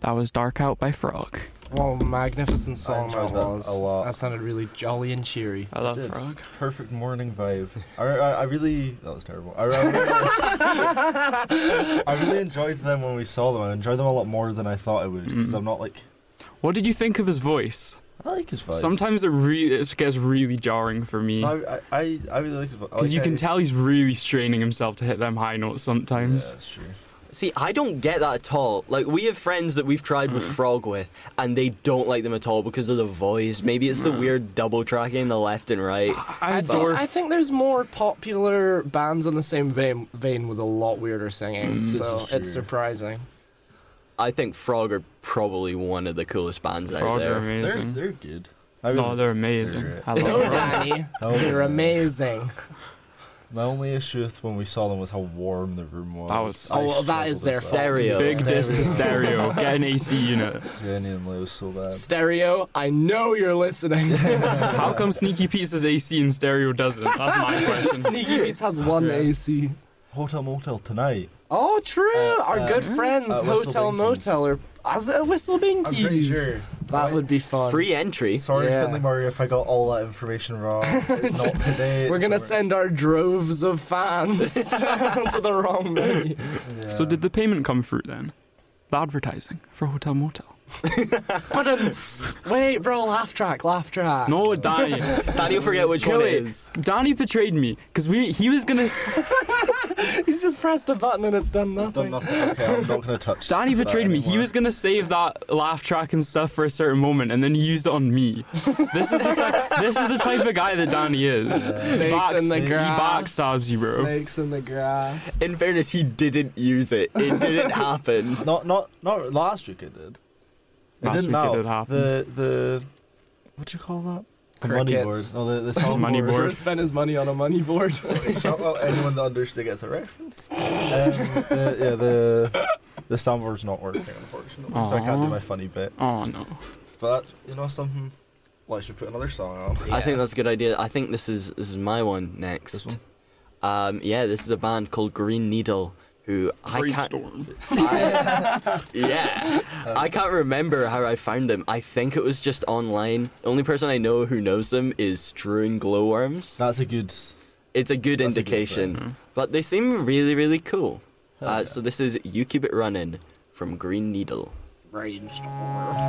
That was Dark Out by Frog. What a magnificent song enjoyed that that was. a lot. That sounded really jolly and cheery. I love did. Frog. Perfect morning vibe. I really... That was terrible. I really enjoyed them when we saw them. I enjoyed them a lot more than I thought I would, because I'm not like... What did you think of his voice? I like his voice. Sometimes it gets really jarring for me. I really like his voice. Because you can tell he's really straining himself to hit them high notes sometimes. Yeah, that's true. See, I don't get that at all. Like, we have friends that we've tried with Frog with, and they don't like them at all because of the voice. Maybe it's the weird double tracking the left and right. I think there's more popular bands in the same vein with a lot weirder singing, so it's surprising. I think Frog are probably one of the coolest bands out Frog are there. amazing. They're good. No, they're amazing. They're- I love No, Frog. Danny, you're amazing. My only issue with when we saw them was how warm the room was. That was- Oh, well, that is their fault. Stereo. Big diss to Stereo. Get an AC unit. Jenny and Leo so bad. Stereo, I know you're listening. How come Sneaky Pete's has AC and Stereo doesn't? That's my question. Sneaky Beats has one AC. Hotel Motel Tonight. Oh, true. Our good friends, Whistle Hotel Binkies. Motel, are as a Whistle Binkies. I'm pretty sure. That would be fun. Free entry. Sorry, Yeah. Finley Murray, if I got all that information wrong. It's not today. We're gonna it's send our droves of fans to the wrong venue. Yeah. So did the payment come through then? The advertising for Hotel Motel? Wait, bro, laugh track. No, Danny. Danny will forget which one it Wait, is. Danny betrayed me because he was gonna. He's just pressed a button and it's done nothing. Done nothing. Okay, I'm not gonna touch. Danny that betrayed me. He anymore. was gonna save that laugh track and stuff for a certain moment, and then he used it on me. This is the type of guy that Danny is. Snakes in the grass. He backstabs you, bro. Snakes in the grass. In fairness, he didn't use it. It didn't happen. Not last week. It did. Last didn't week it now. did happen. The what do you call that? The money board. Crickets. No, the sound Money board. Bruce spent his money on a money board. Shout out anyone that understands gets a reference. The soundboard's not working, unfortunately, so I can't do my funny bits. Oh no. But something. Well, I should put another song on. I think that's a good idea. I think this is my one next. This one? This is a band called Green Needle, who I can't remember how I found them. I think it was just online. The only person I know who knows them is Strewing Glowworms. That's a good. It's a good That's a good indication. thing. But they seem really, really cool. Hell yeah. So this is You Keep It Running from Green Needle. Brainstorm.